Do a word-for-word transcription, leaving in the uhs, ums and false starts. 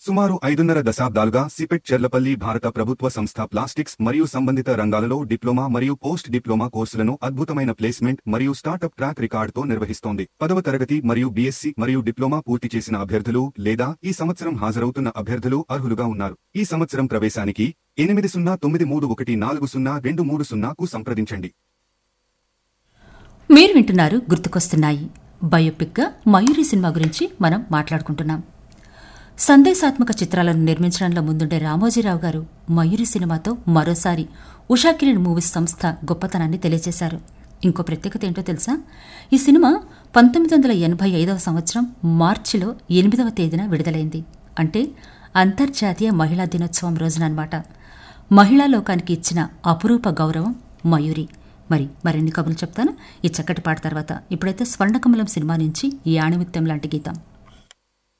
సుమారు ఐదున్నర దశాబ్దాలుగా సిపెట్ చెర్లపల్లి భారత ప్రభుత్వ సంస్థ ప్లాస్టిక్స్ మరియు సంబంధిత రంగాలలో డిప్లొమా మరియు పోస్ట్ డిప్లొమా కోర్సులను అద్భుతమైన ప్లేస్మెంట్ మరియు స్టార్టప్ ట్రాక్ రికార్డుతో నిర్వహిస్తోంది. పదవ తరగతి మరియు బీఎస్సీ మరియు డిప్లొమా పూర్తి చేసిన అభ్యర్థులు లేదా ఈ సంవత్సరం హాజరవుతున్న అభ్యర్థులు అర్హులుగా ఉన్నారు. ఈ సంవత్సరం ప్రవేశానికి ఎనిమిది సున్నా తొమ్మిది మూడు ఒకటి నాలుగు సున్నా రెండు మూడు సున్నాకు సంప్రదించండి. మీరు వింటున్నారు గుర్తుకొస్తున్నాయి. బయోపిక్గా మయూరి సినిమా గురించి మనం మాట్లాడుకుంటున్నాం. సందేశాత్మక చిత్రాలను నిర్మించడంలో ముందుండే రామోజీరావు గారు మయూరి సినిమాతో మరోసారి ఉషాకిరణ్ మూవీస్ సంస్థ గొప్పతనాన్ని తెలియజేశారు. ఇంకో ప్రత్యేకత ఏంటో తెలుసా? ఈ సినిమా పంతొమ్మిది వందల ఎనభై ఐదవ సంవత్సరం మార్చిలో ఎనిమిదవ తేదీన విడుదలైంది. అంటే అంతర్జాతీయ మహిళా దినోత్సవం రోజునన్నమాట. మహిళా లోకానికి ఇచ్చిన అపురూప గౌరవం మయూరి. మరి మరిన్ని కబుర్లు చెప్తాను ఈ చక్కటి పాట తర్వాత. ఇప్పుడైతే స్వర్ణకమలం సినిమా నుంచి ఈ ఆణిముత్యం లాంటి గీతం.